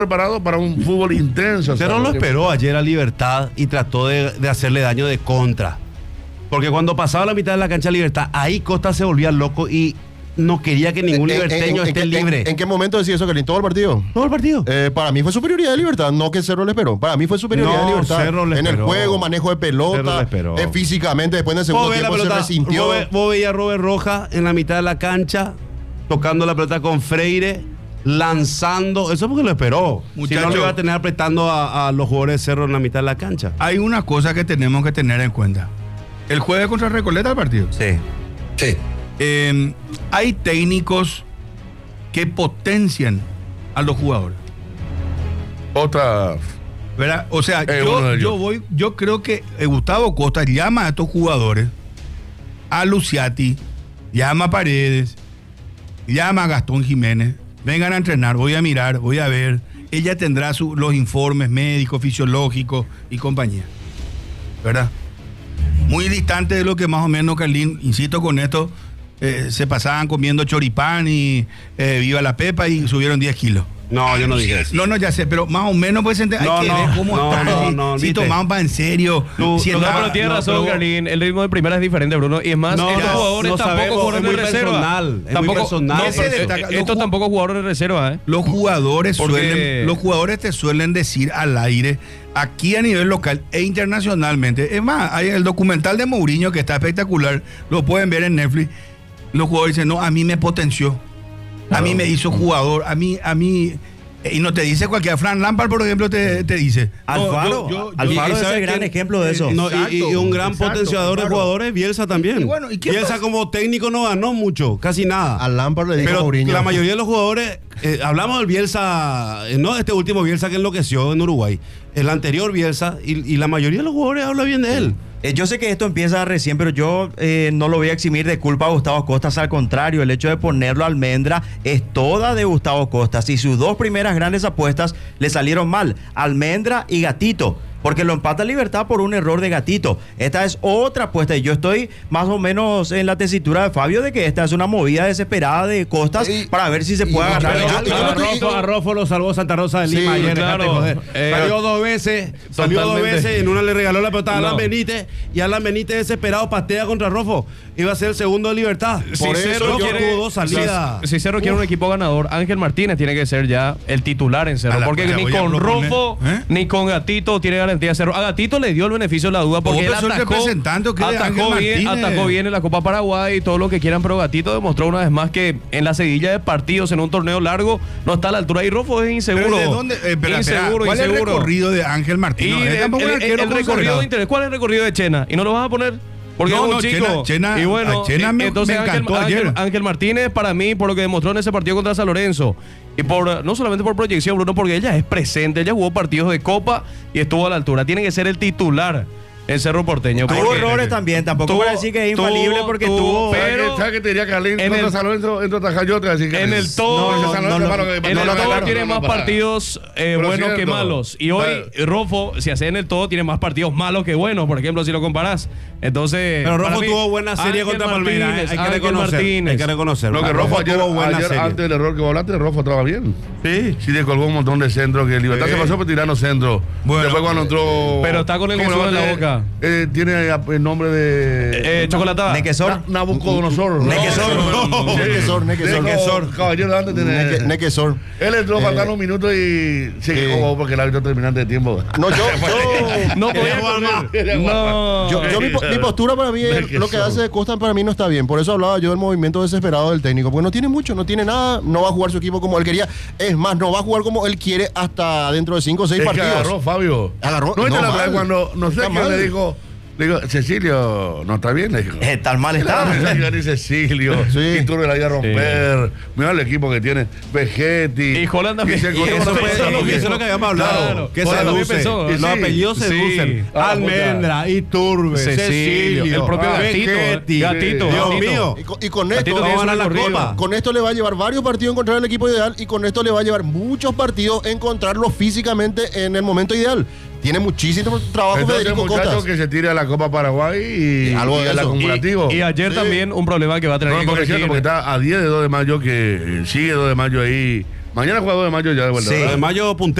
preparado para un fútbol intenso. Cerro lo esperó ayer a Libertad y trató de hacerle daño de contra. Porque cuando pasaba la mitad de la cancha de Libertad, ahí Costa se volvía loco y no quería que ningún liberteño esté libre. ¿En qué momento decía eso, Carlín? ¿Todo el partido? Todo el partido. Para mí fue superioridad de Libertad, no que Cerro le esperó. Para mí fue superioridad de Libertad. Cerro le en esperó. El juego, manejo de pelota, físicamente, después en el segundo tiempo se resintió. Vos veías a Robert Rojas en la mitad de la cancha, tocando la pelota con Freire, lanzando. Eso porque lo esperó. Muchacho, si no, lo iba a tener apretando a los jugadores de Cerro en la mitad de la cancha. Hay una cosa que tenemos que tener en cuenta. El jueves contra Recoleta el partido. Sí. Hay técnicos que potencian a los jugadores. ¿Verdad? O sea, yo creo que Gustavo Costa llama a estos jugadores, a Luciati, llama a Paredes, llama a Gastón Jiménez, vengan a entrenar, voy a mirar, voy a ver. Ella tendrá los informes médicos, fisiológicos y compañía. ¿Verdad? Muy distante de lo que más o menos, Carlín, insisto con esto, se pasaban comiendo choripán y viva la pepa y subieron 10 kilos. No, yo no dije eso. No, ya sé, pero más o menos hay que ver cómo está. Si tomaban para en serio. Pero tiene razón, Carlín. El ritmo de primera es diferente, Bruno. Y es más, estos jugadores tampoco jugadores de reserva. Estos tampoco jugadores de reserva. Los jugadores te suelen decir al aire, aquí a nivel local e internacionalmente. Es más, hay el documental de Mourinho que está espectacular. Lo pueden ver en Netflix. Los jugadores dicen, no, a mí me potenció. A mí me hizo jugador, a mí, y no te dice cualquier. Fran Lampard, por ejemplo, te dice. Alfaro es el gran ejemplo de eso. Y un gran potenciador de jugadores, Bielsa también. Bielsa como técnico no ganó mucho, casi nada. Al Lampard le dijo pero Mourinho. La mayoría de los jugadores, hablamos del Bielsa, no este último Bielsa que enloqueció en Uruguay, el anterior Bielsa, y la mayoría de los jugadores habla bien de él. Yo sé que esto empieza recién, pero yo no lo voy a eximir de culpa a Gustavo Costa. Al contrario, el hecho de ponerlo a Almendra es toda de Gustavo Costa. Si sus dos primeras grandes apuestas le salieron mal, Almendra y Gatito, porque lo empata Libertad por un error de Gatito. Esta es otra apuesta y yo estoy más o menos en la tesitura de Fabio de que esta es una movida desesperada de Costas para ver si se puede agarrar. A Rofo lo salvó Santa Rosa de Lima ayer. Salió dos veces, en una le regaló la pelota a Alan Benítez y Alan Benítez desesperado patea contra Rofo. Iba a ser el segundo de Libertad. Por eso tuvo dos salidas. Si Cerro quiere un equipo ganador, Ángel Martínez tiene que ser ya el titular en Cerro, porque ni con Rofo ni con Gatito tiene garantía Cerro. A Gatito le dio el beneficio de la duda porque él atacó bien en la Copa Paraguay y todo lo que quieran, pero Gatito demostró una vez más que en la seguidilla de partidos en un torneo largo no está a la altura y Rofo es inseguro. ¿De dónde? ¿Cuál es el recorrido de Ángel Martínez? ¿Cuál es el recorrido de Chena? ¿Y no lo vas a poner? Porque es un chico. Chena entonces me encantó ayer. Ángel Martínez, para mí, por lo que demostró en ese partido contra San Lorenzo, y no solamente por proyección, Bruno, porque ella es presente, ella jugó partidos de Copa y estuvo a la altura. Tiene que ser el titular en Cerro Porteño. Tuvo errores también, tampoco para decir que es infalible porque tuvo. Pero ¿sabes qué te diría, Carlín? En San Lorenzo entro a atajar yo, te voy a decir que en el todo tiene más partidos buenos que malos. Y hoy Rofo, si hace en el todo, tiene más partidos malos que buenos, por ejemplo, si lo comparás. Entonces, pero Rofo tuvo buena serie contra Palmeiras. Hay que reconocer. Lo que Rofo ayer antes del error que vos hablaste, Rofo estaba bien. Sí, le colgó un montón de centros que Libertad se pasó por tirarnos centros. Después cuando entró. Pero está con el Jesús en la boca. Tiene el nombre de Chocolatada. Nequesor. Nabucodonosor. Nequesor. Caballero, antes tiene Nequesor. Él entró faltando un minuto y se quejó porque el árbitro terminante de tiempo. No podía jugar más. Mi postura para mí es lo que hace de Costa para mí no está bien. Por eso hablaba yo del movimiento desesperado del técnico. Porque no tiene mucho, no tiene nada. No va a jugar su equipo como él quería. Es más, no va a jugar como él quiere hasta dentro de 5 o 6 partidos. Agarró, Fabio. No la cuando no sé quién le dijo. Digo, Cecilio, no está bien, le dijo. Tan mal está. Ni Cecilio, y tú la iba a romper. Mira el equipo que tiene, Vegetti. Y Holland también. Eso es lo que habíamos hablado. Que seduce. Los apellidos seducen. Almendra, Iturbe, Cecilio, el propio Gatito. Dios mío. Y con esto le va a llevar varios partidos encontrar el equipo ideal y con esto le va a llevar muchos partidos encontrarlo físicamente en el momento ideal. Tiene muchísimo trabajo. Entonces, Federico Costa. Que se tire a la Copa Paraguay y algo de el acumulativo. Y ayer también un problema que va a tener que corregir. Porque está a 10 de 2 de mayo, que sigue 2 de mayo ahí Mañana juega 2 de mayo ya de vuelta. Sí. 2 de mayo puntero.